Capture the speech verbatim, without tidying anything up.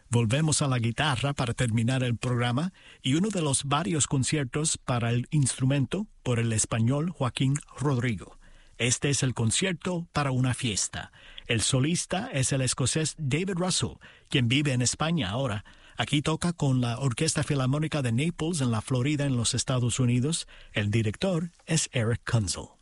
Volvemos a la guitarra para terminar el programa y uno de los varios conciertos para el instrumento por el español Joaquín Rodrigo. Este es el concierto para una fiesta. El solista es el escocés David Russell, quien vive en España ahora. Aquí toca con la Orquesta Filarmónica de Naples en la Florida, en los Estados Unidos. El director es Eric Kunzel.